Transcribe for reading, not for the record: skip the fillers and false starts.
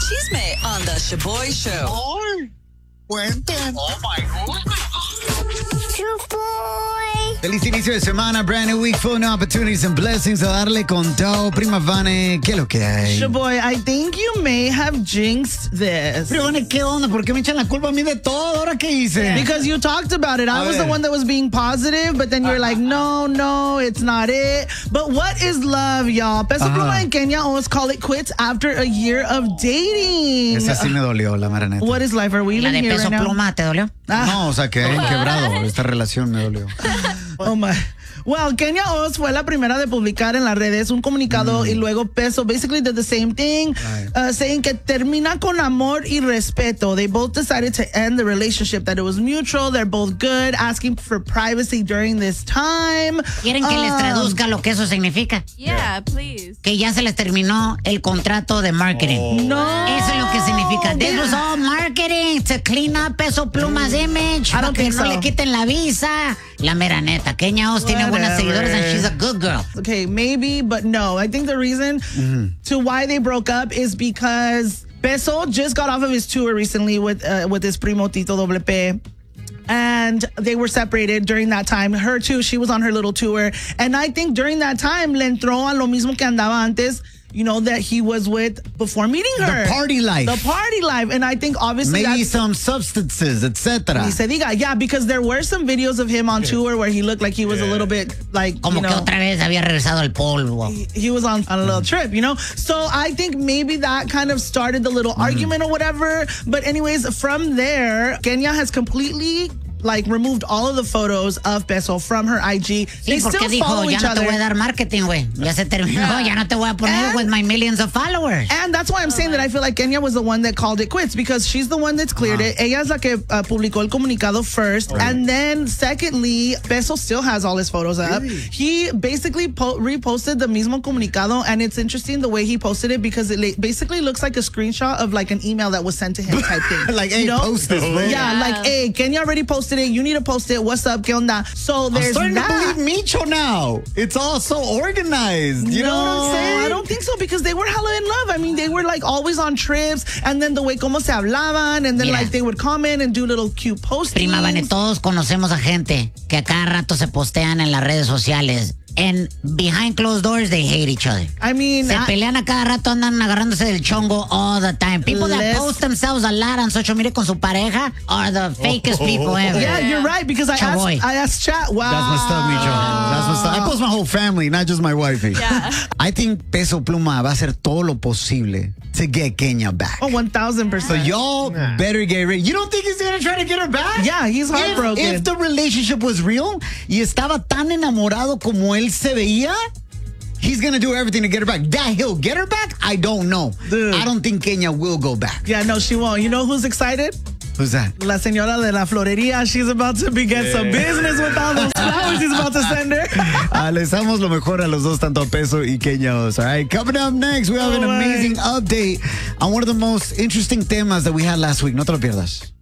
chisme on the Shaboy Show. ¡Ay! Cuenten. Oh my goodness. Shaboy. Feliz inicio de semana, brand new week, full of opportunities and blessings. A darle con todo. Prima Vane, ¿qué es lo que hay? Shaboy, I think you may have jinxed this. Prima Vane, ¿qué onda? ¿Por qué me echan la culpa a mí de todo? ¿Ahora qué hice? Because you talked about it. I was the one that was being positive, but then you're like, no, it's not it. But what is love, y'all? Peso Pluma and Kenya almost call it quits after a year of dating. Esa sí me dolió, la mera neta. What is life? Are we La living de here Peso right now? Pluma, ¿te dolió? No, o sea, que quebrado. Esta relación me dolió. Oh my. Well, Kenya Oz fue la primera de publicar en las redes un comunicado y luego Peso basically did the same thing, saying que termina con amor y respeto. They both decided to end the relationship, that it was mutual, they're both good, asking for privacy during this time. ¿Quieren que les traduzca lo que eso significa? Yeah, please. Que ya se les terminó el contrato de marketing. No. Eso es lo que significa. This was all marketing to clean up Peso Pluma's image. I don't Que think no so. le quiten la visa. La mera neta. Kenya Oz tiene buenas seguidoras and she's a good girl. Okay, maybe, but no. I think the reason to why they broke up is because Peso just got off of his tour recently with his primo Tito Doble P. And they were separated during that time. Her too, she was on her little tour. And I think during that time, le entró a lo mismo que andaba antes, you know, that he was with before meeting her. The party life. The party life. And I think obviously Maybe that's... some substances, etc. Ni se diga. Yeah, because there were some videos of him on tour where he looked like he was a little bit like, Como you que know, otra vez había regresado al polvo. he was on a little trip, you know? So I think maybe that kind of started the little argument or whatever. But anyways, from there, Kenya has completely removed all of the photos of Peso from her IG. They Sí, porque still dijo, follow ya each no te voy a other. dar marketing, güey. Ya se terminó, ya no te voy a poner with my millions of followers. And that's why I'm saying that I feel like Kenya was the one that called it quits because she's the one that's cleared it. Ella es la que publicó el comunicado first. And then secondly, Peso still has all his photos up. He basically reposted the mismo comunicado, and it's interesting the way he posted it because it basically looks like a screenshot of like an email that was sent to him type thing. Like, hey, you know? post this, bro. Yeah, like, hey, Kenya already posted it. You need to post it. What's up? ¿Qué onda? So I'm there's starting that. to believe Micho now. It's all so organized. You know what I'm saying? I don't think so because they were hella in love. I mean, they were like always on trips, and then the way como se hablaban, and then Mira. like they would comment and do little cute postings. Prima Vane, todos conocemos a gente que a cada rato se postean en las redes sociales. And behind closed doors, they hate each other. I mean, Se pelean a cada rato, andan agarrándose del chongo all the time. People that post themselves a lot on social media con su pareja are the fakest people ever. yeah, you're right because I Chavoy. asked chat. Wow, That's messed up, Micho. That's messed up. I post my whole family, not just my wifey. Yeah. I think Peso Pluma va a hacer todo lo posible to get Kenya back. Oh, 1,000%. So y'all better get ready. You don't think he's gonna try to get her back? Yeah, he's heartbroken. If the relationship was real y estaba tan enamorado como él se veía, he's gonna do everything to get her back. That he'll get her back, I don't know. Dude. I don't think Kenya will go back. Yeah, no, she won't. You know who's excited? Who's that? La señora de la florería. She's about to begin some business with all those flowers he's about to send her. Les damos lo mejor a los dos, tanto a Peso y Kenya Oz. All right, coming up next, we have an amazing update on one of the most interesting temas that we had last week. No te lo pierdas.